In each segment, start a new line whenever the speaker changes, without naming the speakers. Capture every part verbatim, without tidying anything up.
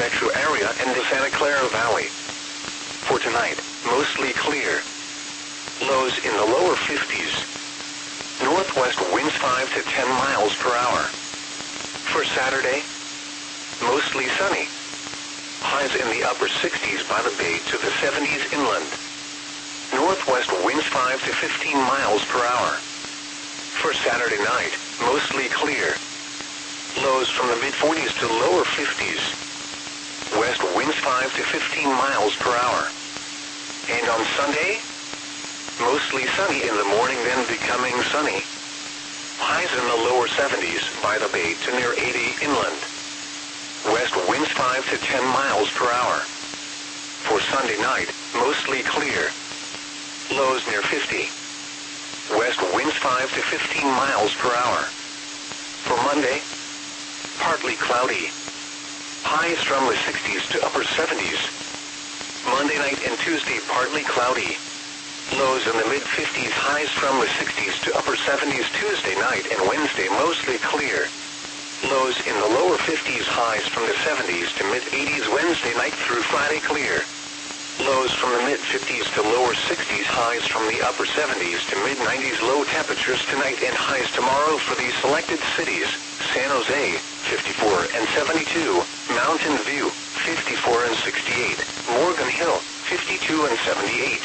metro area and the Santa Clara Valley. For tonight, mostly clear. Lows in the lower fifties. Northwest winds five to ten miles per hour. For Saturday, mostly sunny. Highs in the upper sixties by the bay to the seventies inland. Northwest winds five to fifteen miles per hour. For Saturday night, mostly clear. Lows from the mid forties to lower fifties. West winds five to fifteen miles per hour. And on Sunday, mostly sunny in the morning, then becoming sunny. Highs in the lower seventies by the bay to near eighty inland. West winds five to ten miles per hour. For Sunday night, mostly clear. Lows near fifty. West winds five to fifteen miles per hour. For Monday, partly cloudy. Highs from the sixties to upper seventies. Monday night and Tuesday partly cloudy. Lows in the mid fifties, highs from the sixties to upper seventies. Tuesday night and Wednesday mostly clear. Lows in the lower fifties, highs from the seventies to mid eighties. Wednesday night through Friday clear. Lows from the mid fifties to lower sixties, highs from the upper seventies to mid nineties. Low temperatures tonight and highs tomorrow for these selected cities: San Jose, fifty-four and seventy-two, Mountain View, fifty-four and sixty-eight, Morgan Hill, fifty-two and seventy-eight.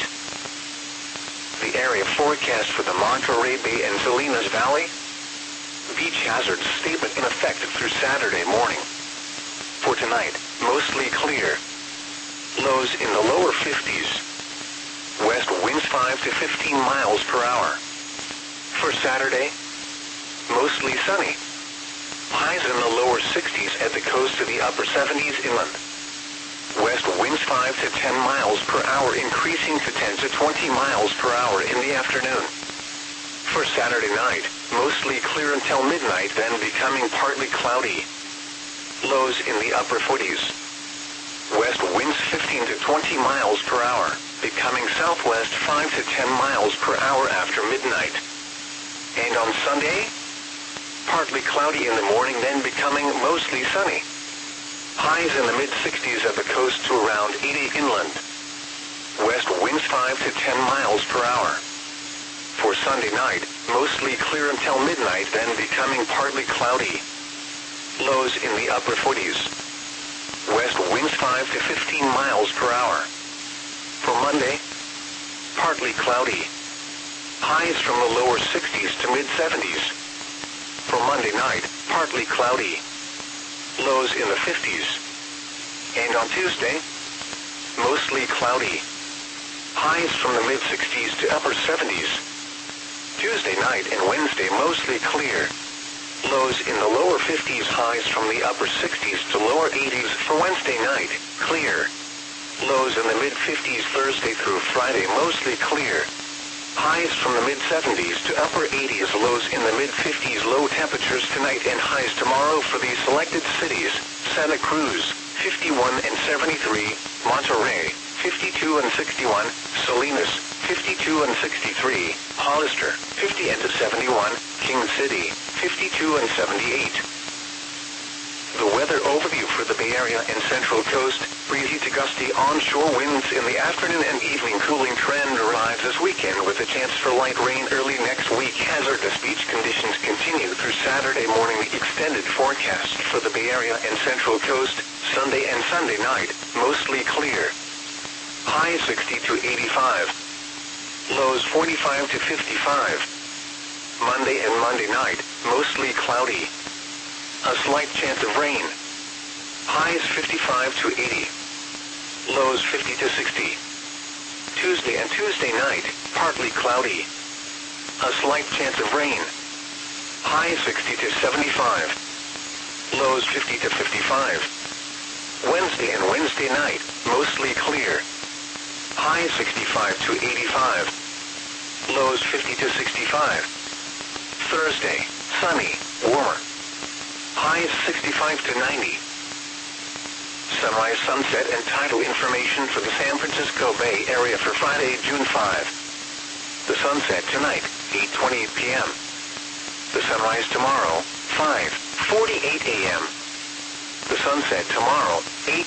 The area forecast for the Monterey Bay and Salinas Valley. Beach hazard statement in effect through Saturday morning. For tonight, mostly clear. Lows in the lower fifties. West winds five to fifteen miles per hour. For Saturday, mostly sunny. Highs in the lower sixties at the coast to the upper seventies inland. West winds five to ten miles per hour, increasing to ten to twenty miles per hour in the afternoon. For Saturday night, mostly clear until midnight, then becoming partly cloudy. Lows in the upper forties. West winds fifteen to twenty miles per hour, becoming southwest five to ten miles per hour after midnight. And on Sunday, partly cloudy in the morning, then becoming mostly sunny. Highs in the mid sixties at the coast to around eighty inland. West winds five to ten miles per hour. For Sunday night, mostly clear until midnight, then becoming partly cloudy. Lows in the upper forties. West winds five to fifteen miles per hour. For Monday, partly cloudy. Highs from the lower sixties to mid seventies. For Monday night, partly cloudy. Lows in the fifties. And on Tuesday, mostly cloudy. Highs from the mid sixties to upper seventies. Tuesday night and Wednesday mostly clear. Lows in the lower fifties, highs from the upper sixties to lower eighties. For Wednesday night, clear. Lows in the mid fifties. Thursday through Friday mostly clear. Highs from the mid seventies to upper eighties. Lows in the mid fifties. Low temperatures tonight and highs tomorrow for these selected cities: Santa Cruz, fifty-one and seventy-three, Monterey, fifty-two and sixty-one, Salinas, fifty-two and sixty-three, Hollister, fifty and seventy-one, King City, fifty-two and seventy-eight. The weather overview for the Bay Area and Central Coast: breezy to gusty onshore winds in the afternoon and evening. Cooling trend arrives this weekend with a chance for light rain early next week. Hazardous beach conditions continue through Saturday morning. The extended forecast for the Bay Area and Central Coast: Sunday and Sunday night, mostly clear. High sixty to eighty-five. Lows forty-five to fifty-five. Monday and Monday night, mostly cloudy. A slight chance of rain. Highs fifty-five to eighty. Lows fifty to sixty. Tuesday and Tuesday night, partly cloudy. A slight chance of rain. Highs sixty to seventy-five. Lows fifty to fifty-five. Wednesday and Wednesday night, mostly clear. Highs sixty-five to eighty-five. Lows fifty to sixty-five. Thursday, sunny, warmer. Highs sixty-five to ninety. Sunrise, sunset, and tidal information for the San Francisco Bay Area for Friday, June fifth. The sunset tonight, eight twenty-eight p m The sunrise tomorrow, five forty-eight a m The sunset tomorrow, eight